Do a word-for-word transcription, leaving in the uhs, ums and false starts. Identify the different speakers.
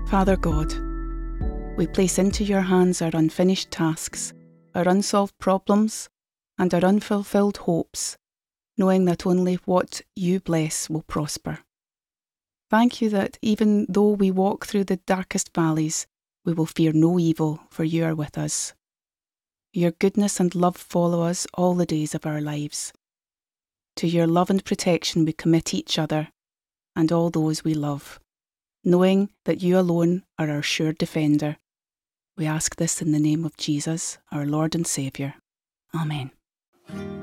Speaker 1: Father God, we place into your hands our unfinished tasks, our unsolved problems, and our unfulfilled hopes, knowing that only what you bless will prosper. Thank you that even though we walk through the darkest valleys, we will fear no evil, for you are with us. Your goodness and love follow us all the days of our lives. To your love and protection we commit each other and all those we love, knowing that you alone are our sure defender. We ask this in the name of Jesus, our Lord and Saviour. Amen.